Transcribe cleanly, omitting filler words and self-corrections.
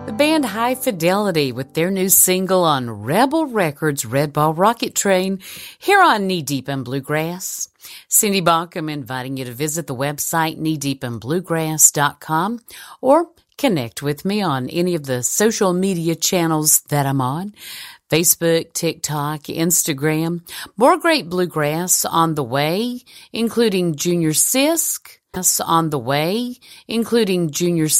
The band High Fidelity with their new single on Rebel Records' Red Ball Rocket Train here on Knee Deep in Bluegrass. Cindy Baucom inviting you to visit the website kneedeepinbluegrass.com or connect with me on any of the social media channels that I'm on. Facebook, TikTok, Instagram. More great bluegrass on the way, including Junior Sisk. On the way, including Junior